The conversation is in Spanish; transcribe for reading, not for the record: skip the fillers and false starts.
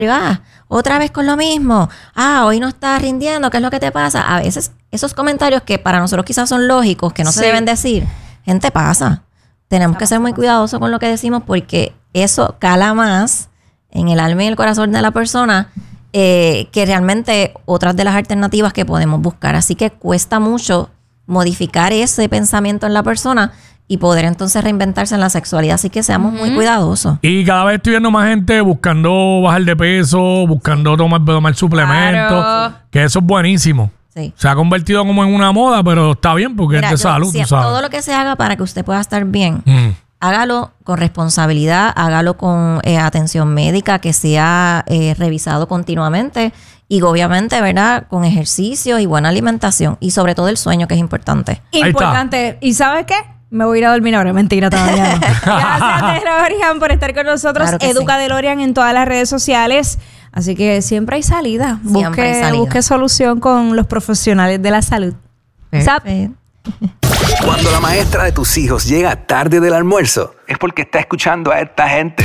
otra vez con lo mismo. Hoy no estás rindiendo, ¿qué es lo que te pasa? A veces esos comentarios que para nosotros quizás son lógicos, que no se deben decir, gente, pasa. Tenemos que ser muy cuidadosos con lo que decimos porque eso cala más en el alma y el corazón de la persona que realmente otras de las alternativas que podemos buscar. Así que cuesta mucho modificar ese pensamiento en la persona y poder entonces reinventarse en la sexualidad. Así que seamos muy cuidadosos. Y cada vez estoy viendo más gente buscando bajar de peso, buscando tomar suplementos, que eso es buenísimo. Sí. Se ha convertido como en una moda, pero está bien porque es de salud, tú sabes. Todo lo que se haga para que usted pueda estar bien, hágalo con responsabilidad, hágalo con atención médica, que sea revisado continuamente y obviamente, ¿verdad? Con ejercicio y buena alimentación y sobre todo el sueño, que es importante. Importante. ¿Y sabes qué? Me voy a ir a dormir ahora. Mentira, todavía no. Gracias, DeLorean, por estar con nosotros. Claro Educa DeLorean en todas las redes sociales. Así que siempre hay salida. Busque solución con los profesionales de la salud. Perfecto. Cuando la maestra de tus hijos llega tarde del almuerzo, es porque está escuchando a esta gente.